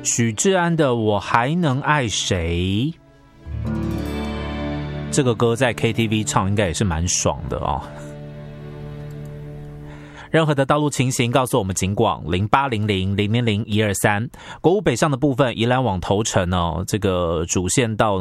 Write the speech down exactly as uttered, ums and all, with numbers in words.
许志安的《我还能爱谁》，这个歌在 K T V 唱应该也是蛮爽的哦。任何的道路情形告诉我们警广零八零零零零零一二三。国五北上的部分，宜兰往头城哦，这个主线到